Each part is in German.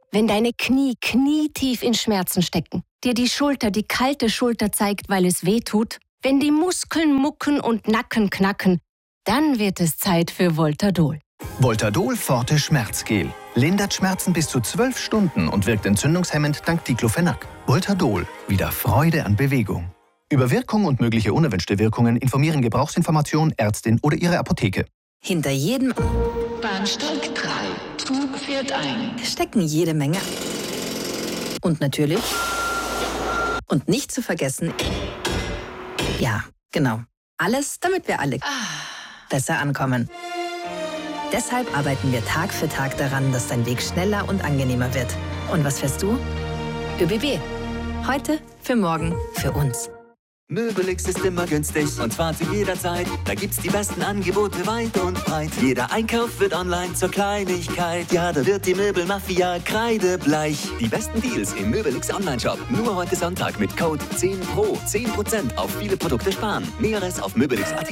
Wenn deine Knie knietief in Schmerzen stecken, dir die Schulter die kalte Schulter zeigt, weil es weh tut, wenn die Muskeln mucken und Nacken knacken, dann wird es Zeit für Voltadol. Voltadol Forte Schmerzgel. Lindert Schmerzen bis zu 12 Stunden und wirkt entzündungshemmend dank Diclofenac. Voltadol. Wieder Freude an Bewegung. Über Wirkung und mögliche unerwünschte Wirkungen informieren Gebrauchsinformation, Ärztin oder Ihre Apotheke. Hinter jedem Bahnsteig 3. Zug fährt ein. stecken jede Menge. Und natürlich, und nicht zu vergessen, ja, genau, alles, damit wir alle besser ankommen. Deshalb arbeiten wir Tag für Tag daran, dass dein Weg schneller und angenehmer wird. Und was fährst du? ÖBB. Heute, für morgen, für uns. Möbelix ist immer günstig und zwar zu jeder Zeit. Da gibt's die besten Angebote weit und breit. Jeder Einkauf wird online zur Kleinigkeit. Ja, da wird die Möbelmafia kreidebleich. Die besten Deals im Möbelix Online-Shop. Nur heute Sonntag mit Code 10PRO. 10% auf viele Produkte sparen. Näheres auf möbelix.at.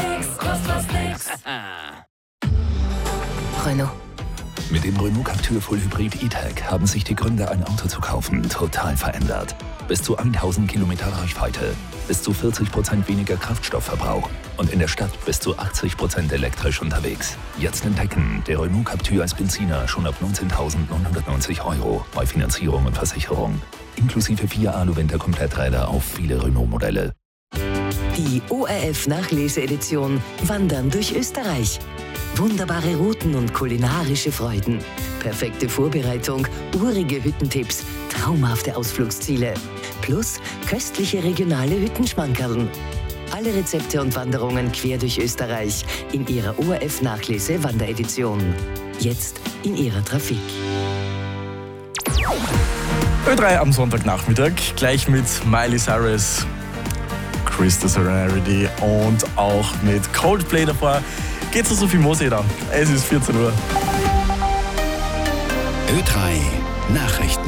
Renault. Mit dem Renault Captur Full Hybrid E-Tech haben sich die Gründe, ein Auto zu kaufen, total verändert. Bis zu 1000 Kilometer Reichweite, bis zu 40% weniger Kraftstoffverbrauch und in der Stadt bis zu 80% elektrisch unterwegs. Jetzt entdecken, der Renault Captur als Benziner schon ab 19.990 € bei Finanzierung und Versicherung. Inklusive 4 Alu-Winter-Kompletträder auf viele Renault-Modelle. Die ORF-Nachlese-Edition Wandern durch Österreich. Wunderbare Routen und kulinarische Freuden. Perfekte Vorbereitung, urige Hüttentipps, traumhafte Ausflugsziele. Plus köstliche regionale Hüttenschmankerln. Alle Rezepte und Wanderungen quer durch Österreich in ihrer ORF-Nachlese-Wanderedition. Jetzt in ihrer Trafik. Ö3 am Sonntagnachmittag, gleich mit Miley Cyrus, Krista Serenity und auch mit Coldplay davor. Geht's zu Sophie Moseder. Es ist 14 Uhr. Ö3 Nachrichten.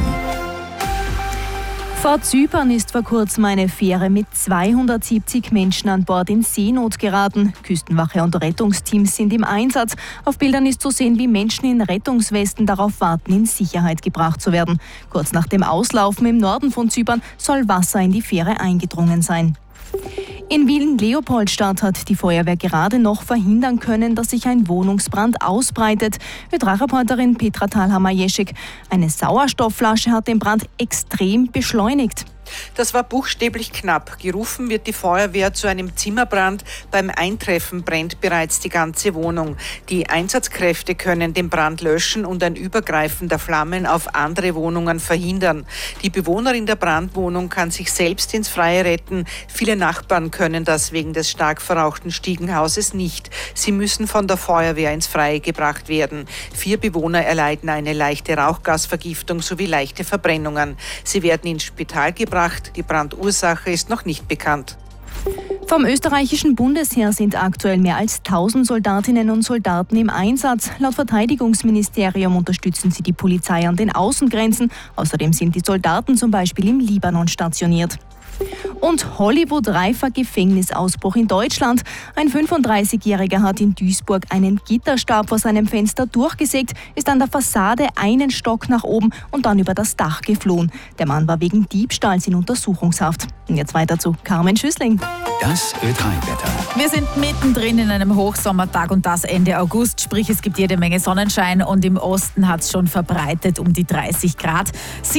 Vor Zypern ist vor kurzem eine Fähre mit 270 Menschen an Bord in Seenot geraten. Küstenwache und Rettungsteams sind im Einsatz. Auf Bildern ist zu sehen, wie Menschen in Rettungswesten darauf warten, in Sicherheit gebracht zu werden. Kurz nach dem Auslaufen im Norden von Zypern soll Wasser in die Fähre eingedrungen sein. In Wien-Leopoldstadt hat die Feuerwehr gerade noch verhindern können, dass sich ein Wohnungsbrand ausbreitet. Ö3-Reporterin Petra Thalhammer-Jeschik. Eine Sauerstoffflasche hat den Brand extrem beschleunigt. Das war buchstäblich knapp. Gerufen wird die Feuerwehr zu einem Zimmerbrand. Beim Eintreffen brennt bereits die ganze Wohnung. Die Einsatzkräfte können den Brand löschen und ein Übergreifen der Flammen auf andere Wohnungen verhindern. Die Bewohnerin der Brandwohnung kann sich selbst ins Freie retten. Viele Nachbarn können das wegen des stark verrauchten Stiegenhauses nicht. Sie müssen von der Feuerwehr ins Freie gebracht werden. 4 Bewohner erleiden eine leichte Rauchgasvergiftung sowie leichte Verbrennungen. Sie werden ins Spital gebracht. Die Brandursache ist noch nicht bekannt. Vom österreichischen Bundesheer sind aktuell mehr als 1000 Soldatinnen und Soldaten im Einsatz. Laut Verteidigungsministerium unterstützen sie die Polizei an den Außengrenzen. Außerdem sind die Soldaten zum Beispiel im Libanon stationiert. Und Hollywood-reifer Gefängnisausbruch in Deutschland. Ein 35-Jähriger hat in Duisburg einen Gitterstab vor seinem Fenster durchgesägt, ist an der Fassade einen Stock nach oben und dann über das Dach geflohen. Der Mann war wegen Diebstahls in Untersuchungshaft. Und jetzt weiter zu Carmen Schüssling. Das Ö3-Wetter. Wir sind mittendrin in einem Hochsommertag und das Ende August, sprich es gibt jede Menge Sonnenschein und im Osten hat es schon verbreitet um die 30 Grad.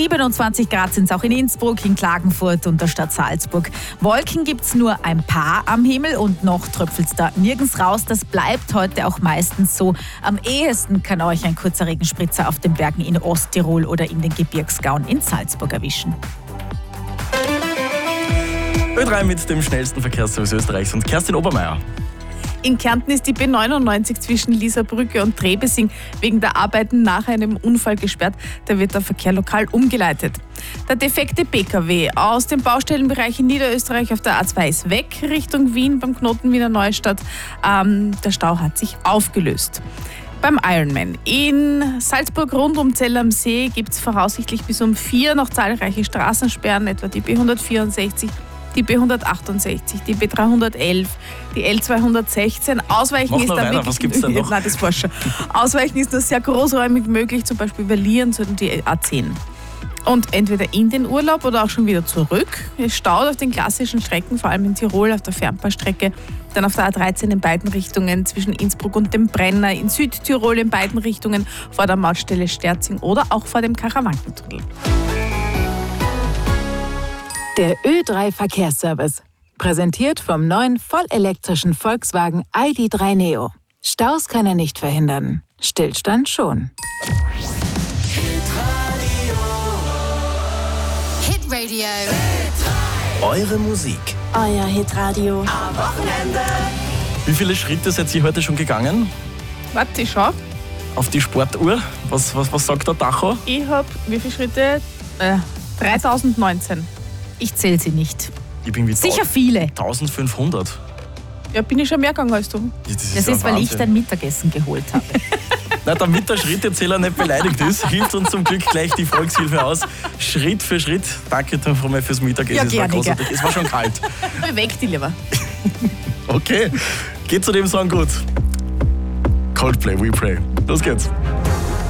27 Grad sind es auch in Innsbruck, in Klagenfurt und der Stadt Salzburg. Wolken gibt es nur ein paar am Himmel und noch tröpfelt es da nirgends raus. Das bleibt heute auch meistens so. Am ehesten kann euch ein kurzer Regenspritzer auf den Bergen in Osttirol oder in den Gebirgsgauen in Salzburg erwischen. Ö3 mit dem schnellsten Verkehrsservice Österreichs und Kerstin Obermeier. In Kärnten ist die B99 zwischen Lieserbrücke und Trebesing wegen der Arbeiten nach einem Unfall gesperrt. Da wird der Verkehr lokal umgeleitet. Der defekte PKW aus dem Baustellenbereich in Niederösterreich auf der A2 ist weg, Richtung Wien beim Knoten Wiener Neustadt. Der Stau hat sich aufgelöst. Beim Ironman in Salzburg rund um Zell am See gibt es voraussichtlich bis um 4 noch zahlreiche Straßensperren, etwa die B164, die B168, die B311, die L216. Ausweichen Mach ist noch da weiter, wirklich... was gibt's denn noch? Nein, das war schon. Ausweichen ist nur sehr großräumig möglich, zum Beispiel über Lieren zu die A10. Und entweder in den Urlaub oder auch schon wieder zurück. Es staut auf den klassischen Strecken, vor allem in Tirol auf der Fernbahnstrecke, dann auf der A13 in beiden Richtungen zwischen Innsbruck und dem Brenner, in Südtirol in beiden Richtungen vor der Mautstelle Sterzing oder auch vor dem Karawankentunnel. Der Ö3 Verkehrsservice. Präsentiert vom neuen vollelektrischen Volkswagen ID.3 Neo. Staus kann er nicht verhindern. Stillstand schon. Hitradio. Eure Musik. Euer Hitradio. Am Wochenende. Wie viele Schritte seid ihr heute schon gegangen? Warte, ich schau. Auf die Sportuhr? Was sagt der Tacho? Ich habe, wie viele Schritte? 3019. Ich zähle sie nicht. Ich bin wie Sicher viele. 1500. Ja, bin ich schon mehr gegangen als du. Das ist, weil ich dein Mittagessen geholt habe. Na, damit der Schrittezähler nicht beleidigt ist, hilft uns zum Glück gleich die Volkshilfe aus. Schritt für Schritt. Danke von mir fürs Mittagessen. Ja, Es war gerne, großartig. Es war schon kalt. Weg die lieber. Okay, geht zu dem Song gut. Coldplay, We Pray. Los geht's.